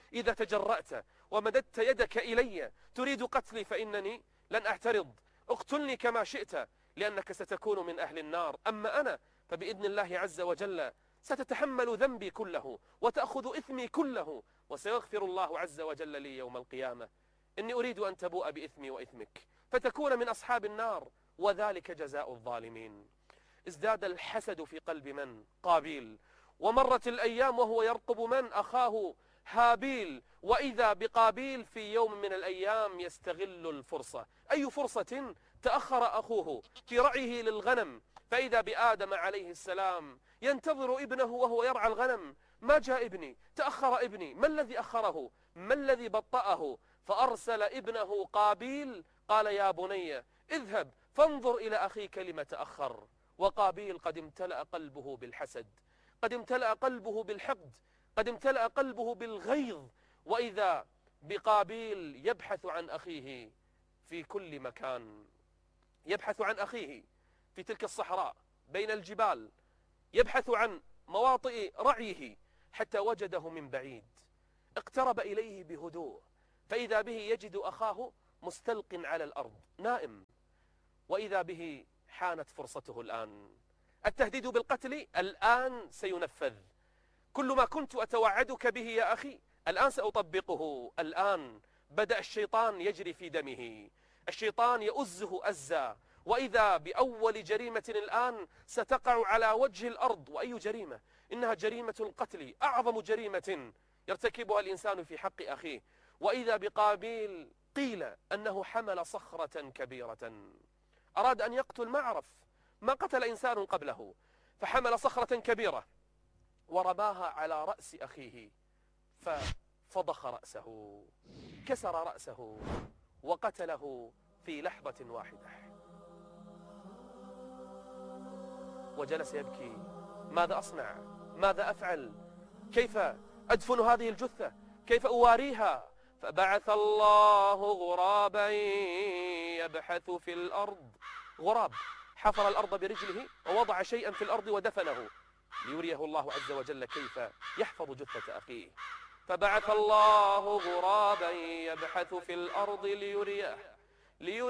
إذا تجرأت ومددت يدك إلي تريد قتلي فإنني لن أعترض، اقتلني كما شئت لأنك ستكون من أهل النار. أما أنا فبإذن الله عز وجل ستتحمل ذنبي كله وتأخذ إثمي كله، وسيغفر الله عز وجل لي يوم القيامة. إني أريد أن تبوء بإثمي وإثمك فتكون من أصحاب النار، وذلك جزاء الظالمين. ازداد الحسد في قلب من؟ قابيل. ومرت الأيام وهو يرقب من؟ أخاه هابيل. وإذا بقابيل في يوم من الأيام يستغل الفرصة. أي فرصة؟ تأخر أخوه في رعيه للغنم، فإذا بآدم عليه السلام ينتظر ابنه وهو يرعى الغنم. ما جاء ابني؟ تأخر ابني. ما الذي أخره؟ ما الذي بطأه؟ فأرسل ابنه قابيل قال يا بني اذهب فانظر إلى أخيك لم تأخر. وقابيل قد امتلأ قلبه بالحسد، قد امتلأ قلبه بالحقد، قد امتلأ قلبه بالغيظ. وإذا بقابيل يبحث عن أخيه في كل مكان، يبحث عن أخيه في تلك الصحراء بين الجبال، يبحث عن مواطئ رعيه حتى وجده من بعيد. اقترب إليه بهدوء فإذا به يجد أخاه مستلق على الأرض نائم، وإذا به حانت فرصته الآن. التهديد بالقتل الآن سينفذ. كل ما كنت أتوعدك به يا أخي الآن سأطبقه. الآن بدأ الشيطان يجري في دمه، الشيطان يؤزه أزا، وإذا بأول جريمة الآن ستقع على وجه الأرض. وأي جريمة؟ إنها جريمة القتل، أعظم جريمة يرتكبها الإنسان في حق أخيه. وإذا بقابيل قيل أنه حمل صخرة كبيرة، أراد أن يقتل، ما عرف، ما قتل إنسان قبله، فحمل صخرة كبيرة ورماها على رأس أخيه ففضخ رأسه، كسر رأسه وقتله في لحظة واحدة. وجلس يبكي، ماذا أصنع؟ ماذا أفعل؟ كيف أدفن هذه الجثة؟ كيف أواريها؟ فبعث الله غرابا يبحث في الأرض. غراب حفر الأرض برجله ووضع شيئا في الأرض ودفنه ليريه الله عز وجل كيف يحفظ جثة أخيه. فبعث الله غرابا يبحث في الأرض ليريه